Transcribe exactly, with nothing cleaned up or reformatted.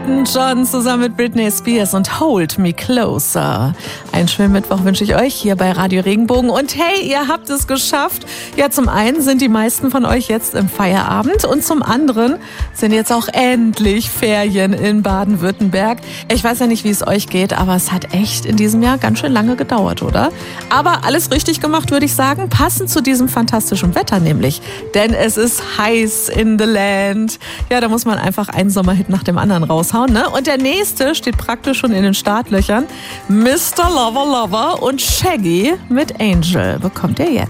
John zusammen mit Britney Spears und Hold Me Closer. Einen schönen Mittwoch wünsche ich euch hier bei Radio Regenbogen. Und hey, ihr habt es geschafft. Ja, zum einen sind die meisten von euch jetzt im Feierabend und zum anderen sind jetzt auch endlich Ferien in Baden-Württemberg. Ich weiß ja nicht, wie es euch geht, aber es hat echt in diesem Jahr ganz schön lange gedauert, oder? Aber alles richtig gemacht, würde ich sagen, passend zu diesem fantastischen Wetter nämlich. Denn es ist heiß in the land. Ja, da muss man einfach einen Sommerhit nach dem anderen raushauen. Ne? Und der nächste steht praktisch schon in den Startlöchern. Mister Lover Lover und Shaggy mit Angel bekommt ihr jetzt.